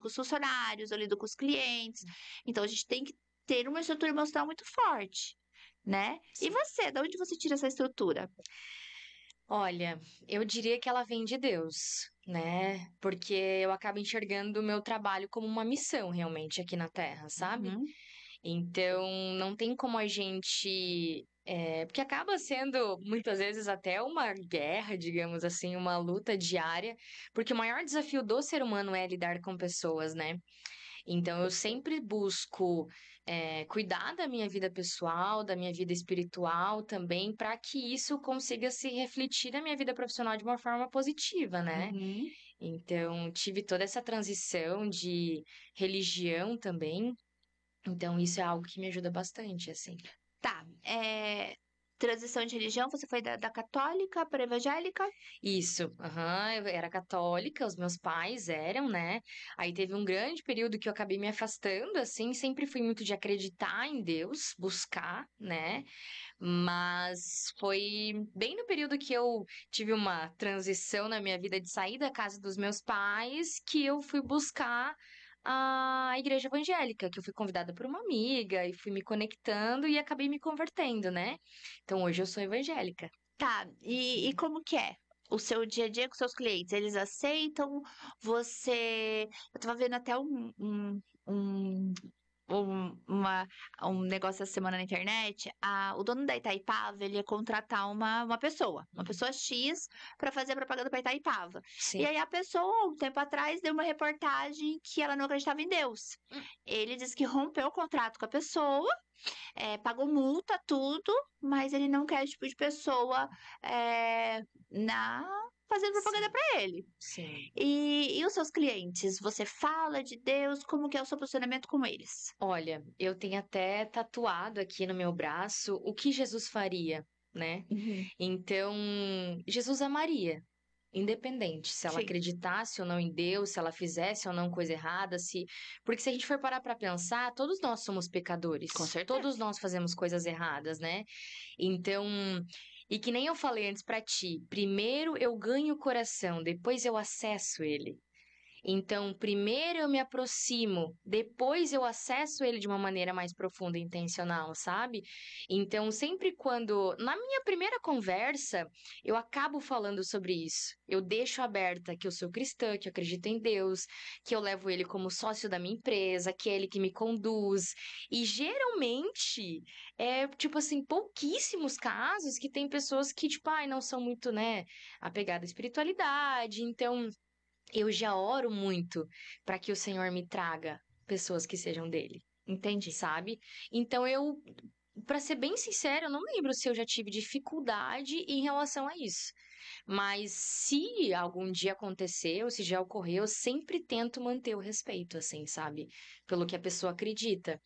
os funcionários, eu lido com os clientes. Então a gente tem que ter uma estrutura emocional muito forte, né? E Sim. você, de onde você tira essa estrutura? Olha, eu diria que ela vem de Deus, né? Porque eu acabo enxergando o meu trabalho como uma missão realmente aqui na Terra, sabe? Uhum, Então, não tem como a gente. Porque acaba sendo muitas vezes até uma guerra, digamos assim, uma luta diária, porque o maior desafio do ser humano é lidar com pessoas, né? Então, eu sempre busco cuidar da minha vida pessoal, da minha vida espiritual também, para que isso consiga se refletir na minha vida profissional de uma forma positiva, né? uhum. Então, tive toda essa transição de religião também. Então, isso é algo que me ajuda bastante, assim. Tá, transição de religião, você foi da católica para evangélica? Isso, aham, eu era católica, os meus pais eram, né? Aí teve um grande período que eu acabei me afastando, assim, sempre fui muito de acreditar em Deus, buscar, né? Mas foi bem no período que eu tive uma transição na minha vida de sair da casa dos meus pais que eu fui buscar a igreja evangélica, que eu fui convidada por uma amiga e fui me conectando e acabei me convertendo, né? Então hoje eu sou evangélica. Tá, e como que é? O seu dia a dia com seus clientes, eles aceitam você. Eu tava vendo até um, uma, um negócio essa semana na internet. O dono da Itaipava, ele ia contratar uma Uhum. pessoa X, para fazer propaganda para Itaipava. E Sim. aí a pessoa, um tempo atrás, deu uma reportagem que ela não acreditava em Deus. Ele disse que rompeu o contrato com a pessoa, pagou multa, tudo, mas ele não quer esse tipo de pessoa é, fazendo propaganda Sim, para ele. sim. E os seus clientes, você fala de Deus, como que é o seu posicionamento com eles? Olha, eu tenho até tatuado aqui no meu braço o que Jesus faria, né? Uhum. Então, Jesus amaria, independente se ela Sim, acreditasse ou não em Deus, se ela fizesse ou não coisa errada, se porque se a gente for parar para pensar, todos nós somos com pecadores, todos certeza. nós fazemos coisas erradas, né? Então, e que nem eu falei antes para ti, primeiro eu ganho o coração, depois eu acesso ele. Então, primeiro eu me aproximo, depois eu acesso ele de uma maneira mais profunda e intencional, sabe? Então, sempre quando, na minha primeira conversa, eu acabo falando sobre isso. Eu deixo aberta que eu sou cristã, que eu acredito em Deus, que eu levo ele como sócio da minha empresa, que é ele que me conduz. E geralmente, tipo assim, pouquíssimos casos que tem pessoas que, tipo, ai, não são muito, né, apegadas à espiritualidade, então eu já oro muito para que o Senhor me traga pessoas que sejam dele, Entendi. sabe? Então para ser bem sincero, eu não lembro se eu já tive dificuldade em relação a isso. Mas se algum dia aconteceu, se já ocorreu, eu sempre tento manter o respeito, assim, sabe? Pelo que a pessoa acredita.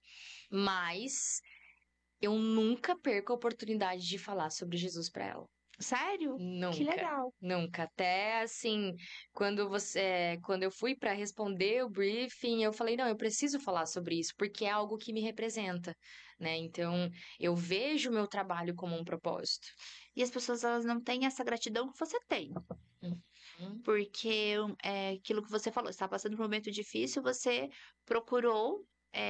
Mas eu nunca perco a oportunidade de falar sobre Jesus para ela. Sério? Que Nunca, legal. nunca. Até assim, quando eu fui para responder o briefing, eu falei, não, eu preciso falar sobre isso, porque é algo que me representa, né? Então, eu vejo o meu trabalho como um propósito. E as pessoas, elas não têm essa gratidão que você tem. Uhum. Porque aquilo que você falou, você está passando por um momento difícil, você procurou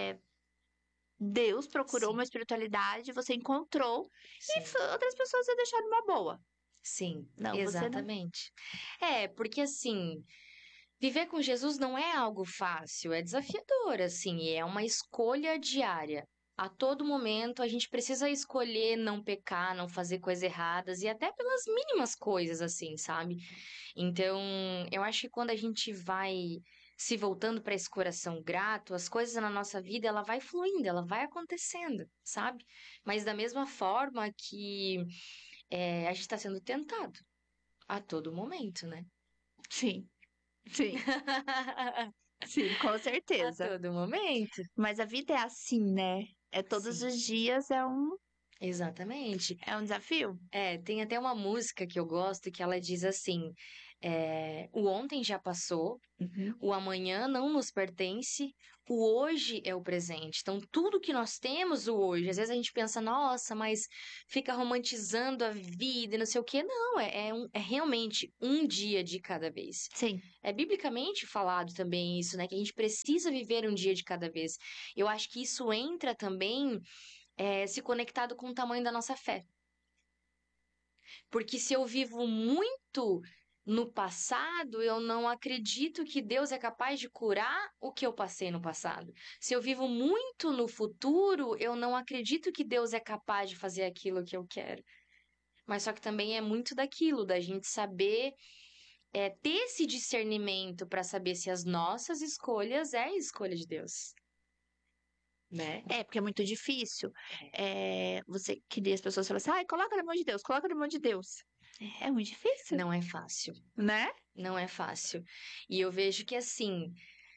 Deus, procurou uma Sim, espiritualidade, você encontrou, e sim, outras pessoas a deixaram uma boa. sim, Não, você não. exatamente. Porque assim, viver com Jesus não é algo fácil, é desafiador, assim, e é uma escolha diária. A todo momento a gente precisa escolher não pecar, não fazer coisas erradas e até pelas mínimas coisas, assim, sabe? Então, eu acho que quando a gente vai se voltando para esse coração grato, as coisas na nossa vida ela vai fluindo, ela vai acontecendo, sabe? Mas da mesma forma que a gente está sendo tentado a todo momento, né? Sim, sim, sim, com A certeza. todo momento. Mas a vida é assim, né? Todos Sim, os dias exatamente. é um desafio. Tem até uma música que eu gosto que ela diz assim: O ontem já passou, Uhum. o amanhã não nos pertence, o hoje é o presente. Então, tudo que nós temos o hoje, às vezes a gente pensa, nossa, mas fica romantizando a vida e não sei o quê. Não, é realmente um dia de cada vez. Sim. É biblicamente falado também isso, né? Que a gente precisa viver um dia de cada vez. Eu acho que isso entra também se conectado com o tamanho da nossa fé. Porque se eu vivo muito no passado, eu não acredito que Deus é capaz de curar o que eu passei no passado. Se eu vivo muito no futuro, eu não acredito que Deus é capaz de fazer aquilo que eu quero. Mas só que também é muito daquilo, da gente saber ter esse discernimento para saber se as nossas escolhas é a escolha de Deus, né? Porque é muito difícil. Você queria as pessoas falarem assim, ai, coloca na mão de Deus, coloca na mão de Deus. É muito difícil, Não é fácil, né? não é fácil. E eu vejo que assim,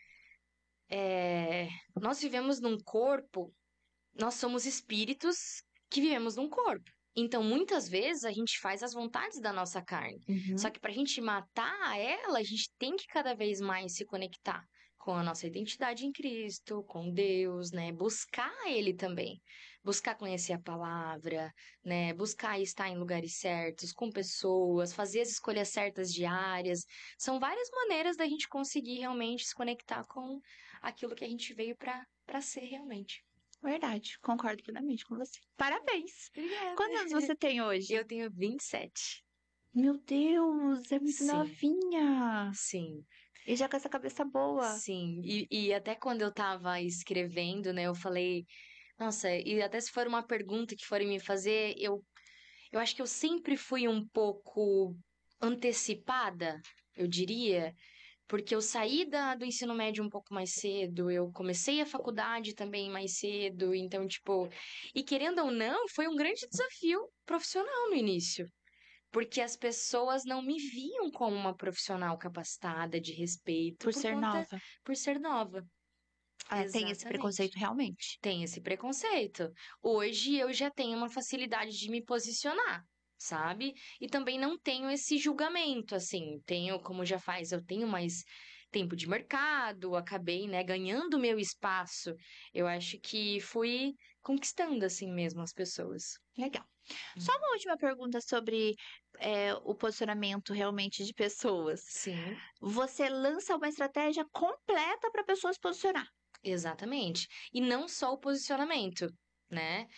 nós vivemos num corpo, nós somos espíritos que vivemos num corpo. Então, muitas vezes, a gente faz as vontades da nossa carne. Só Uhum. que para a gente matar ela, a gente tem que cada vez mais se conectar com a nossa identidade em Cristo, com Deus, né? Buscar Ele também. Buscar conhecer a palavra, né? Buscar estar em lugares certos, com pessoas, fazer as escolhas certas diárias. São várias maneiras da gente conseguir realmente se conectar com aquilo que a gente veio para ser realmente. Verdade, concordo plenamente com você. Parabéns! Obrigada. Quantos anos você tem hoje? Eu tenho 27. Meu Deus, é muito Sim, novinha! sim, E já com essa cabeça boa. sim. E até quando eu tava escrevendo, né, eu falei, nossa, e até se for uma pergunta que forem me fazer, eu acho que eu sempre fui um pouco antecipada, eu diria, porque eu saí do ensino médio um pouco mais cedo, eu comecei a faculdade também mais cedo, então, tipo, e querendo ou não, foi um grande desafio profissional no início. Porque as pessoas não me viam como uma profissional capacitada, de respeito, Por ser nova. por ser nova. Tem esse Exatamente. preconceito realmente. Tem esse preconceito. Hoje eu já tenho uma facilidade de me posicionar, sabe? E também não tenho esse julgamento, assim. Tenho, como já faz, eu tenho mais tempo de mercado, acabei, né, ganhando meu espaço. Eu acho que fui conquistando, assim mesmo, as pessoas. Legal. Só uma última pergunta sobre o posicionamento realmente de pessoas. Sim. Você lança uma estratégia completa para a pessoa se posicionar. Exatamente. E não só o posicionamento, né?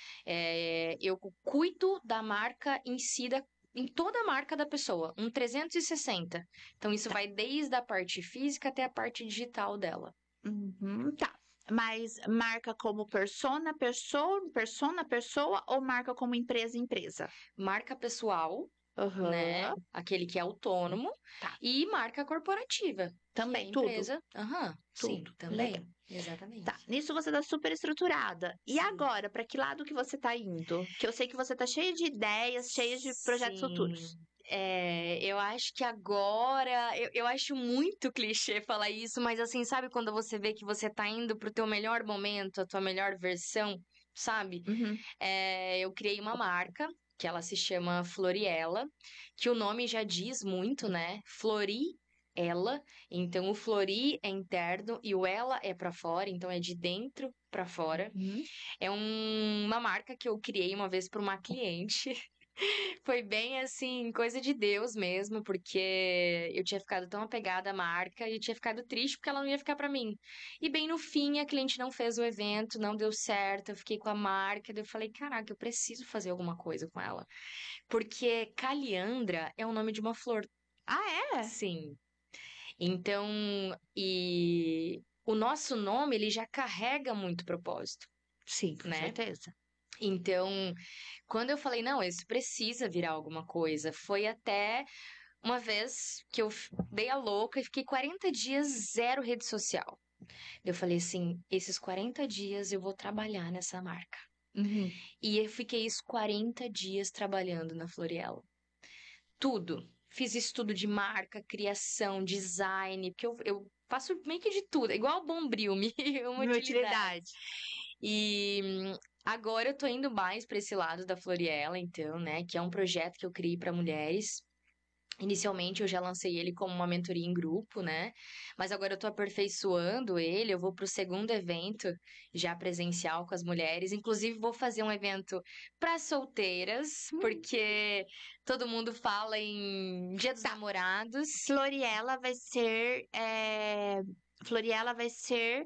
Eu cuido da marca em si, em toda a marca da pessoa, um 360. Então, isso Tá. vai desde a parte física até a parte digital dela. Uhum, tá. Mas marca como pessoa ou marca como empresa? Marca pessoal, né? Aham. Aquele que é autônomo, Tá. e marca corporativa, que é a Também, tudo. empresa. Aham, sim, Tudo. Legal. também. Tá, Exatamente. nisso você tá super estruturada. E Sim. agora, para que lado que você tá indo? Que eu sei que você tá cheia de ideias, cheia de projetos Sim. futuros. Eu acho que agora, eu acho muito clichê falar isso, mas assim, sabe quando você vê que você tá indo pro teu melhor momento, a tua melhor versão, sabe? Uhum. Eu criei uma marca, que ela se chama Floriela, que o nome já diz muito, né? Floriela. Então, o Flori é interno e o ela é pra fora, então é de dentro pra fora. Uhum. É uma marca que eu criei uma vez para uma cliente. Foi bem assim, coisa de Deus mesmo, porque eu tinha ficado tão apegada à marca e tinha ficado triste porque ela não ia ficar pra mim. E bem no fim, a cliente não fez o evento, não deu certo, eu fiquei com a marca, daí eu falei, caraca, eu preciso fazer alguma coisa com ela. Porque Caliandra é o nome de uma flor. Ah, é? Sim. Então, e o nosso nome, ele já carrega muito propósito, Sim, com né? certeza. Então, quando eu falei, não, isso precisa virar alguma coisa, foi até uma vez que eu dei a louca e fiquei 40 dias zero rede social. Eu falei assim, esses 40 dias eu vou trabalhar nessa marca. Uhum. E eu fiquei os 40 dias trabalhando na Floriela. Tudo. Fiz estudo de marca, criação, design, porque eu faço meio que de tudo, é igual Bombril, uma Minha utilidade. utilidade. E agora eu tô indo mais para esse lado da Floriela, então, né, que é um projeto que eu criei para mulheres. Inicialmente eu já lancei ele como uma mentoria em grupo, né? Mas agora eu tô aperfeiçoando ele, eu vou pro segundo evento já presencial com as mulheres. Inclusive vou fazer um evento para solteiras, Hum. porque todo mundo fala em Dia dos Tá. Namorados. Floriela vai ser